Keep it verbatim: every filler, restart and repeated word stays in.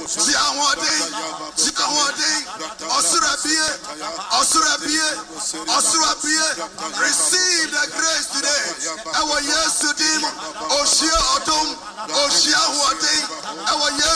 Tiawade, Tiawade, Osurabie, Osurabie, Osurabie. Receive the grace today. Our yes to him, Oshia Odom, Oshia Wade, our